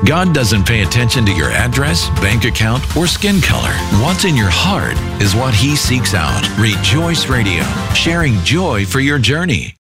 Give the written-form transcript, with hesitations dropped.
God doesn't pay attention to your address, bank account, or skin color. What's in your heart is what He seeks out. Rejoice Radio, sharing joy for your journey.